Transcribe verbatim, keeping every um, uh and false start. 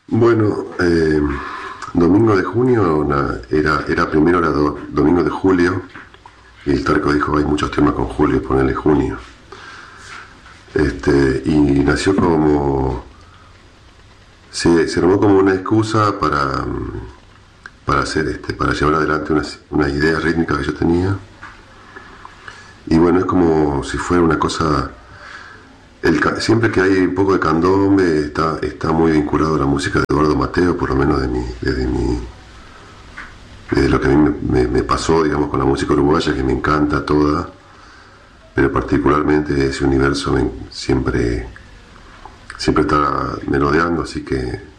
Bueno, eh, domingo de junio na- era, era primero era do- domingo de julio y el Tarco dijo hay muchos temas con julio, ponele junio. Este, y nació como se, se armó como una excusa para, mm, para hacer este, para llevar adelante unas, unas ideas rítmicas que yo tenía. Y bueno, es como si fuera una cosa. El ca- siempre que hay un poco de candombe está, está muy vinculado a la música de Eduardo Mateo, por lo menos de mi, desde mi, desde lo que a mí me, me- me pasó, digamos, con la música uruguaya, que me encanta toda, pero particularmente ese universo me- siempre, siempre está merodeando, así que